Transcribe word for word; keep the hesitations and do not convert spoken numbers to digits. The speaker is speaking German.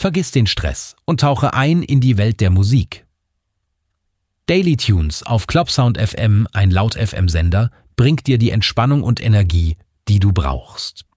Vergiss den Stress und tauche ein in die Welt der Musik. Daily Tunes auf Clubsound F M, ein Laut-F M-Sender, bringt dir die Entspannung und Energie, die du brauchst.